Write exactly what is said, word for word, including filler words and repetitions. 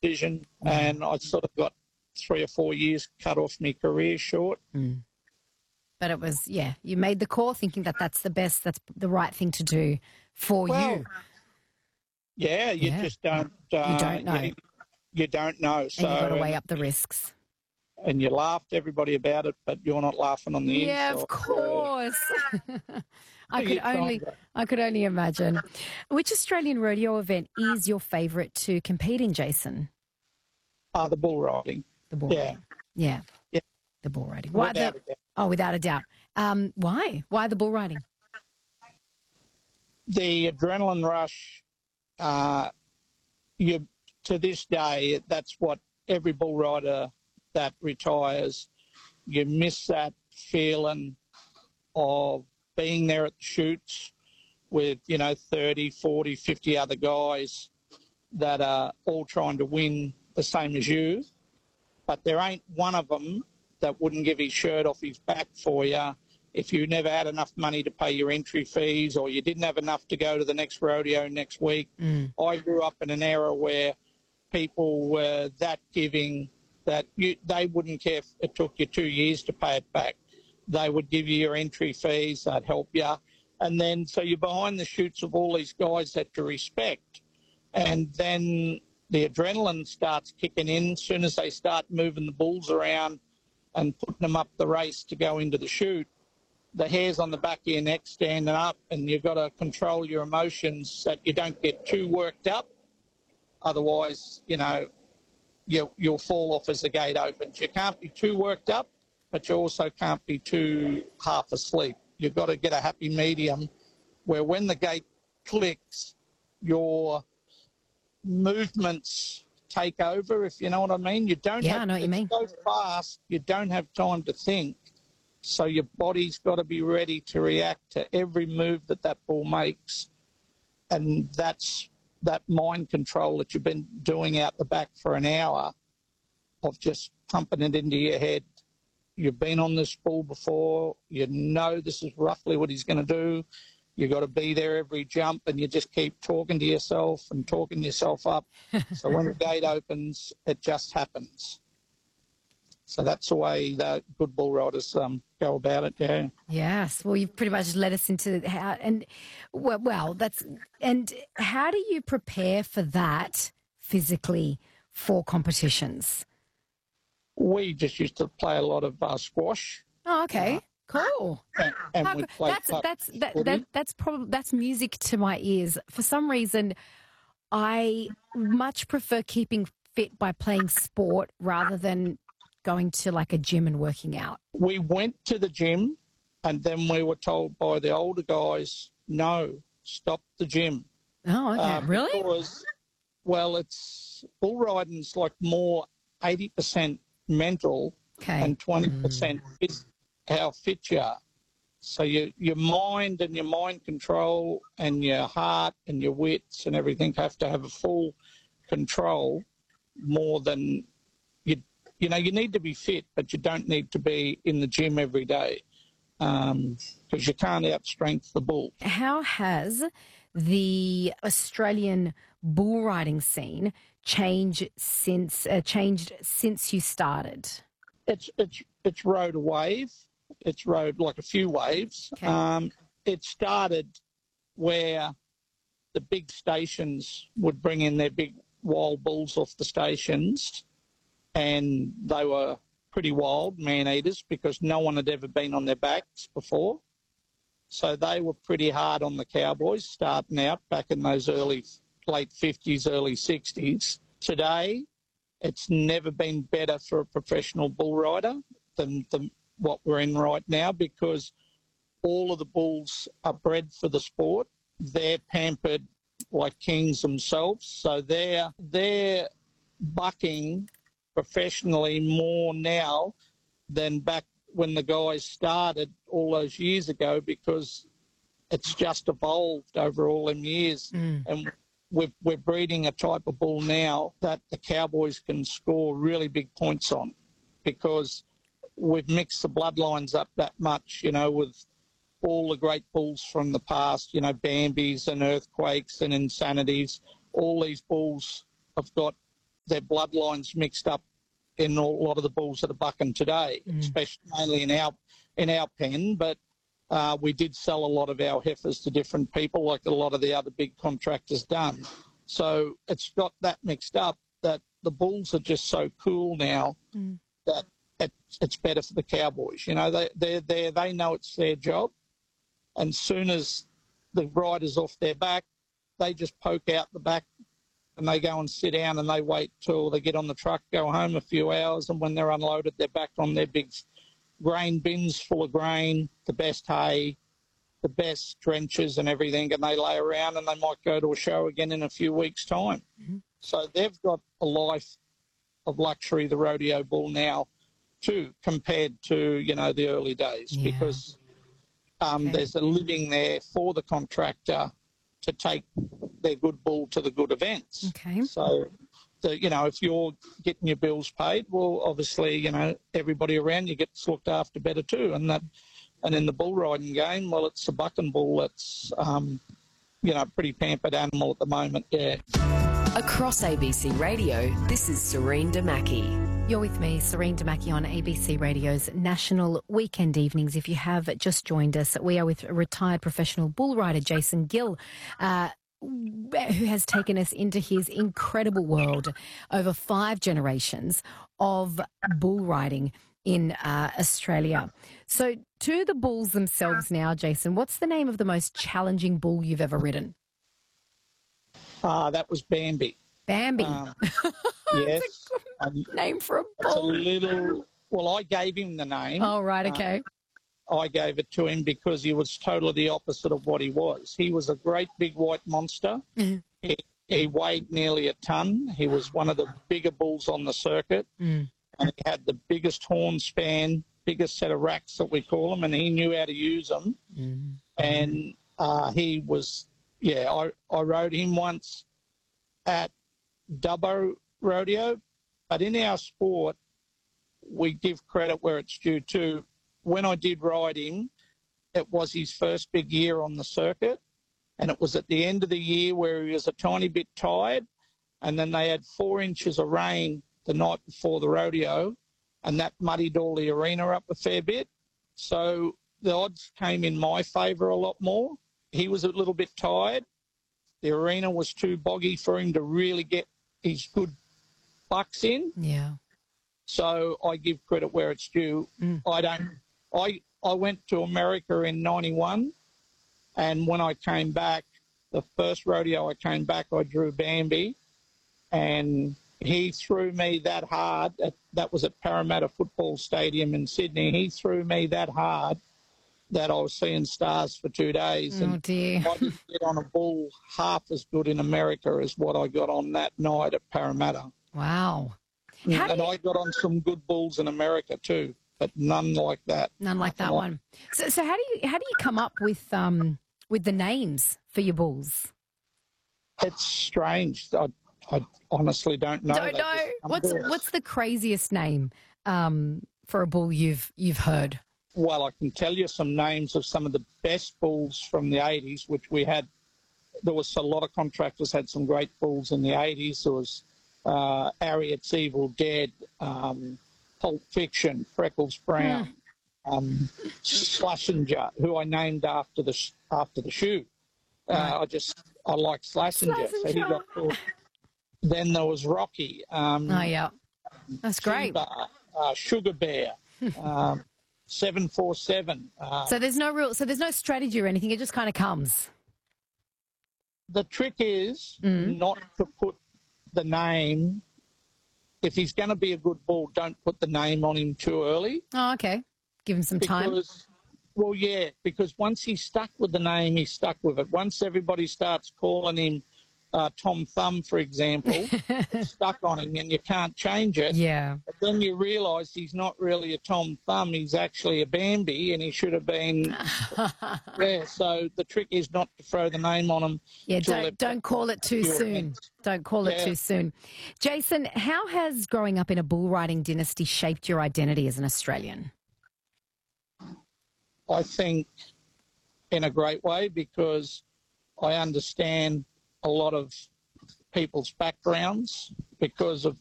decision, and I sort of got three or four years cut off my career short. Mm. But it was, yeah, you made the call thinking that that's the best, that's the right thing to do for Well, you. Yeah, you Yeah. just don't. Uh, You don't know. You, you don't know. So, And you've got to weigh up the risks. And you laughed everybody about it, but you're not laughing on the Yeah, inside. of course. I You could try only, that. I could only imagine. Which Australian rodeo event is your favourite to compete in, Jason? Uh, the bull riding. The bull Yeah. riding. Yeah. Yeah. The bull riding. Why Without the? a doubt. Oh, without a doubt. Um, why? Why the bull riding? The adrenaline rush, uh, you to this day, that's what every bull rider that retires, you miss that feeling of being there at the shoots with, you know, thirty, forty, fifty other guys that are all trying to win the same as you. But there ain't one of them that wouldn't give his shirt off his back for you if you never had enough money to pay your entry fees or you didn't have enough to go to the next rodeo next week. Mm. I grew up in an era where people were that giving that you, they wouldn't care if it took you two years to pay it back. They would give you your entry fees, they'd help you. And then, so you're behind the shoots of all these guys that you respect. And then the adrenaline starts kicking in as soon as they start moving the bulls around and putting them up the race to go into the chute. The hairs on the back of your neck standing up, and you've got to control your emotions that you don't get too worked up. Otherwise, you know, you, you'll fall off as the gate opens. You can't be too worked up, but you also can't be too half asleep. You've got to get a happy medium where when the gate clicks, your movements take over, if you know what I mean. You don't Yeah, have, I know what you mean. It's so fast, you don't have time to think. So your body's got to be ready to react to every move that that bull makes. And that's that mind control that you've been doing out the back for an hour of just pumping it into your head. You've been on this bull before. You know this is roughly what he's going to do. You've got to be there every jump, and you just keep talking to yourself and talking yourself up. So when the gate opens, it just happens. So that's the way the good bull riders um, go about it, yeah. Yes. Well, you've pretty much led us into how, and well, well, that's, and how do you prepare for that physically for competitions? We just used to play a lot of uh, squash. Oh, okay. Cool. And, and How we co- played that's puck that's that, footy. that that's probably that's music to my ears. For some reason, I much prefer keeping fit by playing sport rather than going to like a gym and working out. We went to the gym, and then we were told by the older guys, no, stop the gym. Oh, okay. Uh, Really? Because, well, it's bull riding's like more eighty percent mental Okay. and twenty percent phys- how fit you are. So your your mind and your mind control and your heart and your wits and everything have to have a full control more than you. You know, you need to be fit, but you don't need to be in the gym every day because you can't outstrength the bull. How has the Australian bull riding scene changed since uh, changed since you started? It's it's it's rode a wave. It's rode like a few waves. Okay. Um, it started where the big stations would bring in their big wild bulls off the stations, and they were pretty wild man-eaters because no one had ever been on their backs before. So they were pretty hard on the cowboys starting out back in those early, late fifties, early sixties. Today, it's never been better for a professional bull rider than, than what we're in right now because all of the bulls are bred for the sport. They're pampered like kings themselves. So they're, they're bucking professionally more now than back when the guys started all those years ago because it's just evolved over all them years. Mm. And we're, we're breeding a type of bull now that the cowboys can score really big points on because we've mixed the bloodlines up that much, you know, with all the great bulls from the past, you know, Bambis and Earthquakes and Insanities. All these bulls have got their bloodlines mixed up in a lot of the bulls that are bucking today, mm. especially mainly in our in our pen. But uh, we did sell a lot of our heifers to different people, like a lot of the other big contractors done. So it's got that mixed up that the bulls are just so cool now mm. that it, it's better for the cowboys. You know, they they they they know it's their job, and soon as the rider's off their back, they just poke out the back and they go and sit down and they wait till they get on the truck, go home a few hours, and when they're unloaded, they're back on their big grain bins full of grain, the best hay, the best drenches and everything, and they lay around and they might go to a show again in a few weeks' time. Mm-hmm. So they've got a life of luxury, the rodeo bull now, too, compared to, you know, the early days, yeah. because um, okay. there's a living there for the contractor to take their good bull to the good events. Okay. So, the, you know, if you're getting your bills paid, well, obviously, you know, everybody around you gets looked after better too. And that, and in the bull riding game, well, it's a bucking bull that's, um, you know, pretty pampered animal at the moment, yeah. Across A B C Radio, this is Serene Damaki. You're with me, Serene Damaki, on A B C Radio's National Weekend Evenings. If you have just joined us, we are with retired professional bull rider Jason Gill, uh, who has taken us into his incredible world over five generations of bull riding in uh, Australia. So to the bulls themselves now, Jason, what's the name of the most challenging bull you've ever ridden? Ah, uh, that was Bambi. Bambi. Um, yes. Um, name for a bull. It's a little, well, I gave him the name. Oh, right, okay. Uh, I gave it to him because he was totally the opposite of what he was. He was a great big white monster. Mm. He, he weighed nearly a ton. He was one of the bigger bulls on the circuit. Mm. And he had the biggest horn span, biggest set of racks that we call them, and he knew how to use them. Mm. And uh, he was, yeah, I, I rode him once at Dubbo Rodeo, but in our sport, we give credit where it's due too. When I did ride him, it was his first big year on the circuit, and it was at the end of the year where he was a tiny bit tired, and then they had four inches of rain the night before the rodeo, and that muddied all the arena up a fair bit. So the odds came in my favour a lot more. He was a little bit tired. The arena was too boggy for him to really get his good bucks in. Yeah. So I give credit where it's due. Mm. I don't. I I went to America in ninety-one, and when I came back, the first rodeo I came back, I drew Bambi, and he threw me that hard. At, that was at Parramatta Football Stadium in Sydney. He threw me that hard that I was seeing stars for two days. Oh, and dear. I didn't get on a bull half as good in America as what I got on that night at Parramatta. Wow. How and you... I got on some good bulls in America too, but none like that. None like that one. So, so how do you how do you come up with um with the names for your bulls? It's strange. I, I honestly don't know. Don't know. What's what's the craziest name um for a bull you've you've heard? Well, I can tell you some names of some of the best bulls from the eighties, which we had. There was a lot of contractors had some great bulls in the eighties. There was uh, Ariat's Evil Dead, um, Pulp Fiction, Freckles Brown, mm. um, Slashinger, who I named after the after the shoe. Uh, right. I just I like Slashinger, Slashinger. So he got called. Then there was Rocky. Um, oh yeah, that's great. Timber, uh, Sugar Bear. um, seven four seven. Uh, so there's no real, so there's no strategy or anything. It just kind of comes. The trick is mm. not to put the name. If he's going to be a good bull, don't put the name on him too early. Oh, okay. Give him some because, time. Well, yeah, because once he's stuck with the name, he's stuck with it. Once everybody starts calling him Uh, Tom Thumb, for example, it's stuck on him and you can't change it. Yeah. But then you realise he's not really a Tom Thumb, he's actually a Bambi and he should have been there. So the trick is not to throw the name on him. Yeah, don't, don't call it too soon. Events. Don't call it yeah. too soon. Jason, how has growing up in a bull riding dynasty shaped your identity as an Australian? I think in a great way because I understand a lot of people's backgrounds because of